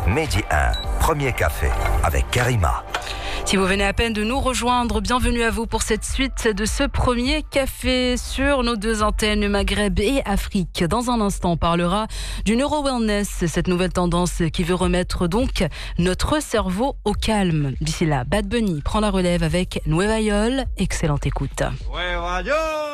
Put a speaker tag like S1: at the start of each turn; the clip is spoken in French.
S1: Midi 1, premier café avec Karima.
S2: Si vous venez à peine de nous rejoindre, bienvenue à vous pour cette suite de ce premier café sur nos deux antennes Maghreb et Afrique. Dans un instant, on parlera du neuro-wellness, cette nouvelle tendance qui veut remettre donc notre cerveau au calme. D'ici là, Bad Bunny prend la relève avec Nueva York. Excellente écoute.
S3: Nueva York.